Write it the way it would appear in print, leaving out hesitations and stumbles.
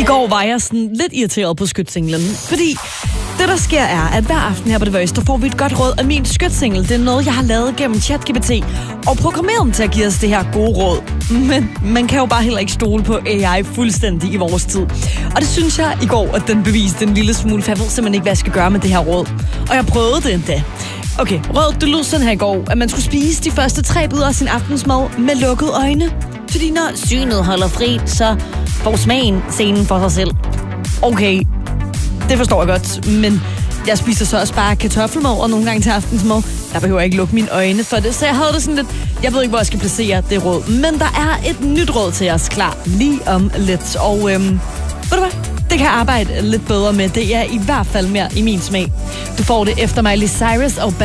går var jeg sådan lidt irriteret på skytsinglen, fordi det, der sker, er, at hver aften her på The Voice, der får vi et godt råd af min skytsingle. Det er noget, jeg har lavet gennem ChatGPT og programmeret den til at give os det her gode råd. Men man kan jo bare heller ikke stole på AI fuldstændig i vores tid. Og det synes jeg i går, at den beviste en lille smule, for jeg ved simpelthen ikke, hvad jeg skal gøre med det her råd. Og jeg prøvede det endda. Okay, rådet det lød sådan her i går, at man skulle spise de første 3 bidder af sin aftensmad med lukkede øjne. Fordi når synet holder fri, så får smagen scenen for sig selv. Okay, det forstår jeg godt, men jeg spiser så også bare kartoffelmad og nogle gange til aftensmad. Der behøver jeg ikke lukke mine øjne for det, så jeg havde det sådan lidt... Jeg ved ikke, hvor jeg skal placere det råd, men der er et nyt råd til os klar lige om lidt. Og ved du hvad? Det kan jeg arbejde lidt bedre med. Det er i hvert fald mere i min smag. Du får det efter Miley Cyrus og